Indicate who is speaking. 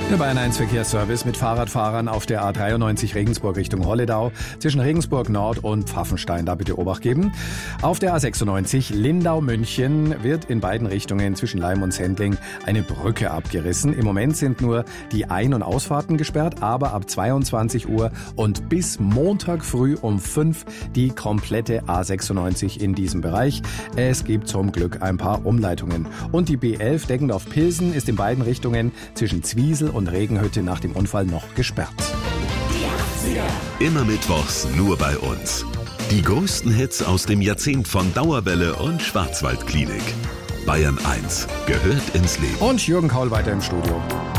Speaker 1: Der Bayern 1 Verkehrsservice mit Fahrradfahrern auf der A93 Regensburg Richtung Holledau zwischen Regensburg Nord und Pfaffenstein. Da bitte Obacht geben. Auf der A96 Lindau-München wird in beiden Richtungen zwischen Leim und Sendling eine Brücke abgerissen. Im Moment sind nur die Ein- und Ausfahrten gesperrt, aber ab 22 Uhr und bis Montag früh um 5 die komplette A96 in diesem Bereich. Es gibt zum Glück ein paar Umleitungen. Und die B11 Deggendorf-Pilsen ist in beiden Richtungen zwischen Zwiesel und Regenhütte nach dem Unfall noch gesperrt.
Speaker 2: Immer mittwochs nur bei uns. Die größten Hits aus dem Jahrzehnt von Dauerwelle und Schwarzwaldklinik. Bayern 1 gehört ins Leben.
Speaker 1: Und Jürgen Kaul weiter im Studio.